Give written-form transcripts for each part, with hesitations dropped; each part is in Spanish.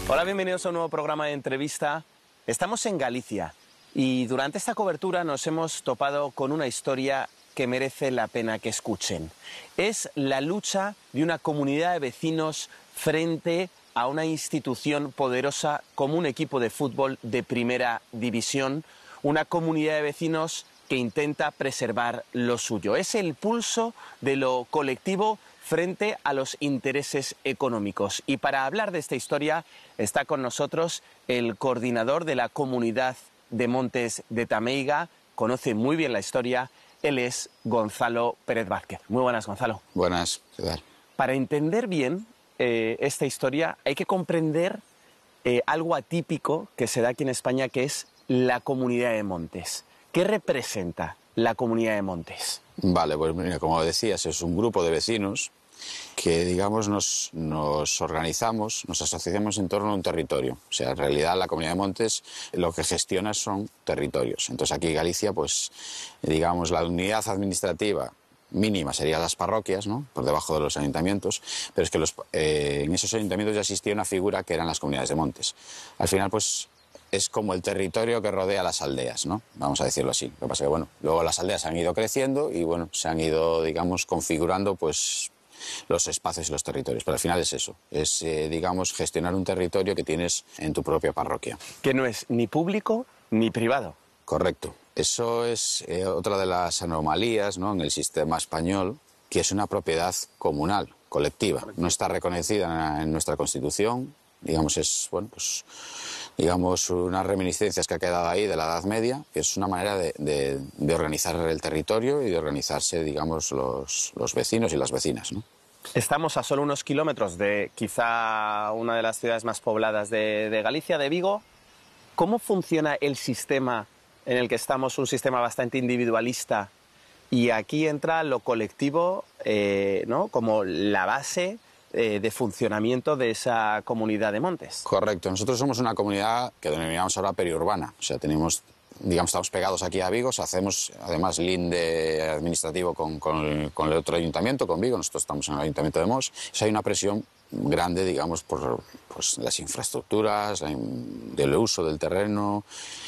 Hola, bienvenidos a un nuevo programa de entrevista. Estamos en Galicia y durante esta cobertura nos hemos topado con una historia que merece la pena que escuchen. Es la lucha de una comunidad de vecinos frente a una institución poderosa como un equipo de fútbol de primera división, una comunidad de vecinos que intenta preservar lo suyo. Es el pulso de lo colectivo frente a los intereses económicos. Y para hablar de esta historia está con nosotros el coordinador de la comunidad de Montes de Tameiga, conoce muy bien la historia, él es Gonzalo Pérez Vázquez. Muy buenas, Gonzalo. Buenas, ¿qué tal? Para entender bien esta historia hay que comprender algo atípico que se da aquí en España, que es la Comunidad de Montes. ¿Qué representa la Comunidad de Montes? Vale, pues mira, como decías, es un grupo de vecinos que, digamos, nos organizamos, nos asociamos en torno a un territorio. O sea, en realidad la Comunidad de Montes lo que gestiona son territorios. Entonces aquí en Galicia, pues, digamos, la unidad administrativa mínima serían las parroquias, ¿no?, por debajo de los ayuntamientos, pero es que en esos ayuntamientos ya existía una figura que eran las comunidades de montes. Al final, pues, es como el territorio que rodea las aldeas, ¿no?, vamos a decirlo así. Lo que pasa es que, bueno, luego las aldeas han ido creciendo y, bueno, se han ido, digamos, configurando, pues, los espacios y los territorios. Pero al final es eso, es, digamos, gestionar un territorio que tienes en tu propia parroquia. Que no es ni público ni privado. Correcto. Eso es otra de las anomalías, ¿no?, en el sistema español, que es una propiedad comunal, colectiva. No está reconocida en nuestra Constitución. Digamos, es, bueno, pues, digamos, unas reminiscencias que ha quedado ahí de la Edad Media, que es una manera de organizar el territorio y de organizarse, digamos, los vecinos y las vecinas, ¿no? Estamos a solo unos kilómetros de quizá una de las ciudades más pobladas de Galicia, de Vigo. ¿Cómo funciona el sistema en el que estamos, un sistema bastante individualista? Y aquí entra lo colectivo, ¿no?, como la base de funcionamiento de esa comunidad de montes. Correcto. Nosotros somos una comunidad que denominamos ahora periurbana. O sea, tenemos, digamos, estamos pegados aquí a Vigo, hacemos además linde administrativo con el otro ayuntamiento, con Vigo. Nosotros estamos en el ayuntamiento de Mos. O sea, hay una presión grande, digamos, por, pues, las infraestructuras, del uso del terreno,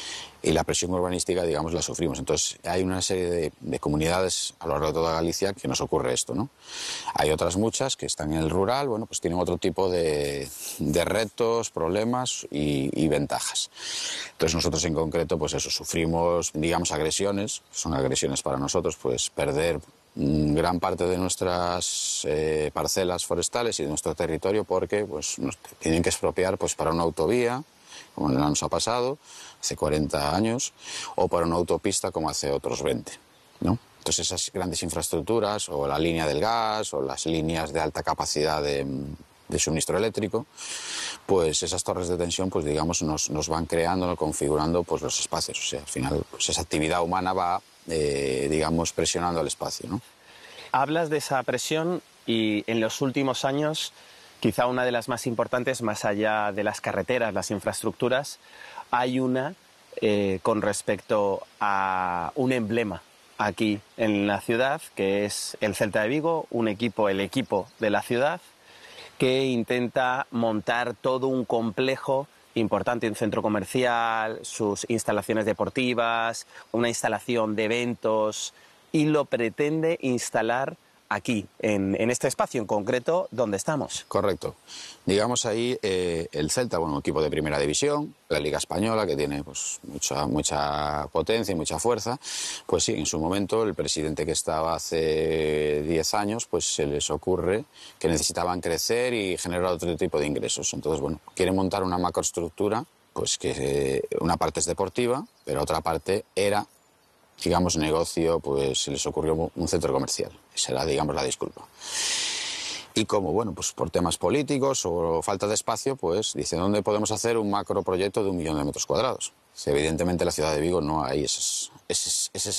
y la presión urbanística, digamos, la sufrimos. Entonces, hay una serie de comunidades a lo largo de toda Galicia que nos ocurre esto, ¿no? Hay otras muchas que están en el rural, bueno, pues tienen otro tipo de retos, problemas y ventajas. Entonces, nosotros en concreto, pues eso, sufrimos, digamos, agresiones. Son agresiones para nosotros, pues perder gran parte de nuestras parcelas forestales y de nuestro territorio, porque pues nos tienen que expropiar, pues, para una autovía, como nos ha pasado hace 40 años, o para una autopista como hace otros 20, ¿no? Entonces esas grandes infraestructuras, o la línea del gas, o las líneas de alta capacidad de suministro eléctrico, pues esas torres de tensión, pues digamos, nos van creando, configurando, pues los espacios. O sea, al final, pues esa actividad humana va, digamos, presionando el espacio, ¿no? Hablas de esa presión y en los últimos años, quizá una de las más importantes, más allá de las carreteras, las infraestructuras, hay una con respecto a un emblema aquí en la ciudad, que es el Celta de Vigo, el equipo de la ciudad, que intenta montar todo un complejo importante, un centro comercial, sus instalaciones deportivas, una instalación de eventos, y lo pretende instalar aquí, en este espacio en concreto donde estamos. Correcto. Digamos ahí el Celta, bueno, un equipo de primera división, la Liga Española, que tiene pues mucha potencia y mucha fuerza. Pues sí, en su momento el presidente que estaba hace 10 años, pues se les ocurre que necesitaban crecer y generar otro tipo de ingresos. Entonces, bueno, quieren montar una macroestructura, pues que una parte es deportiva, pero otra parte era, digamos, negocio, pues se les ocurrió un centro comercial. Esa era, digamos, la disculpa. Y como, bueno, pues por temas políticos o falta de espacio, pues dicen, ¿dónde podemos hacer un macroproyecto de 1 millón de metros cuadrados? Evidentemente en la ciudad de Vigo no hay ese